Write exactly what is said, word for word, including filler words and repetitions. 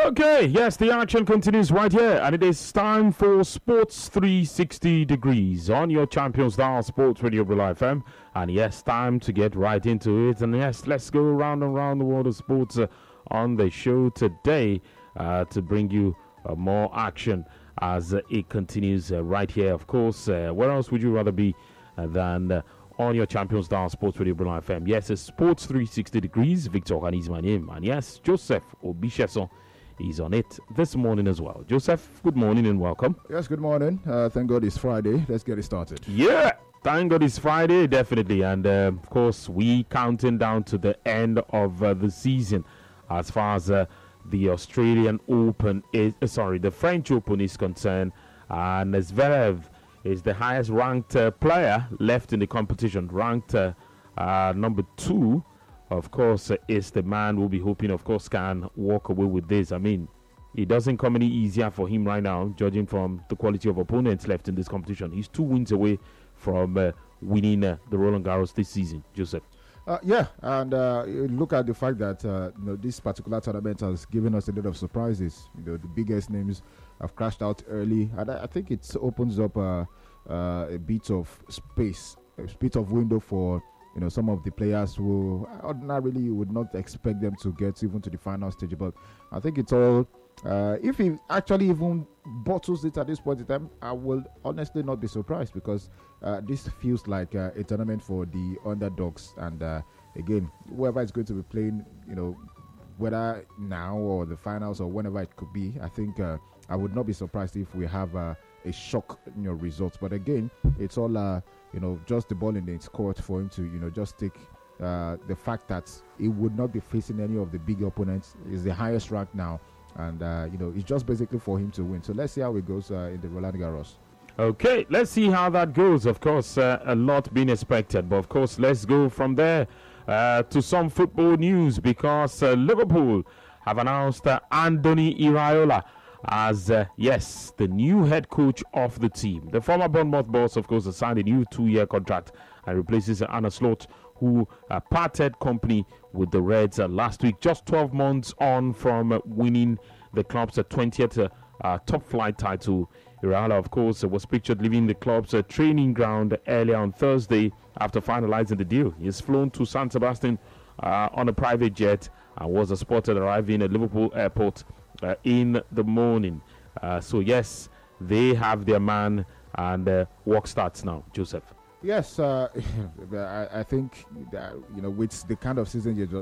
Okay, yes, the action continues right here, and it is time for Sports three sixty Degrees on your Champions Dial Sports Radio Real F M. And yes, time to get right into it. And yes, let's go around and around the world of sports uh, on the show today uh, to bring you uh, more action as uh, it continues uh, right here. Of course, uh, where else would you rather be uh, than uh, on your Champions Dial Sports Radio Real F M? Yes, it's Sports three sixty Degrees. Victor Okan is my name. And yes, Joseph Obicheson is on it this morning as well. Joseph, good morning and welcome. Yes, good morning. Uh, thank God it's Friday. Let's get it started. Yeah, thank God it's Friday, definitely. And uh, of course, we counting down to the end of uh, the season as far as uh, the Australian Open is, uh, sorry, the French Open is concerned. And Zverev is the highest ranked uh, player left in the competition, ranked uh, uh, number two. Of course, uh, is the man we'll be hoping, of course, can walk away with this. I mean, it doesn't come any easier for him right now, judging from the quality of opponents left in this competition. He's two wins away from uh, winning uh, the Roland Garros this season, Joseph. Uh, yeah, and uh, you look at the fact that uh, you know, this particular tournament has given us a lot of surprises. You know, the biggest names have crashed out early, and I, I think it opens up uh, uh, a bit of space, a bit of window for you know some of the players who ordinarily you would not expect them to get even to the final stage. But I think it's all. Uh, if he actually even bottles it at this point in time, I will honestly not be surprised because uh, this feels like uh, a tournament for the underdogs. And uh, again, whoever is going to be playing, you know, whether now or the finals or whenever it could be, I think uh, I would not be surprised if we have uh, a shock, you know, result. But again, it's all, uh, you know, just the ball in its court for him to, you know, just take uh, the fact that he would not be facing any of the big opponents. He's the highest rank now. And, uh, you know, it's just basically for him to win. So let's see how it goes uh, in the Roland Garros. Okay, let's see how that goes. Of course, uh, a lot being expected. But, of course, let's go from there uh, to some football news because uh, Liverpool have announced uh, Anthony Iraola as, uh, yes, the new head coach of the team. The former Bournemouth boss, of course, has signed a new two-year contract and replaces Arne Slot, who uh, parted company with the Reds uh, last week, just twelve months on from uh, winning the club's uh, twentieth uh, uh, top flight title. Iraola, of course, uh, was pictured leaving the club's uh, training ground earlier on Thursday after finalizing the deal. He has flown to San Sebastian uh, on a private jet and was uh, spotted arriving at Liverpool Airport uh, in the morning. Uh, so, yes, they have their man and uh, work starts now. Joseph. Yes, uh, I, I think that, you know, with the kind of season you're,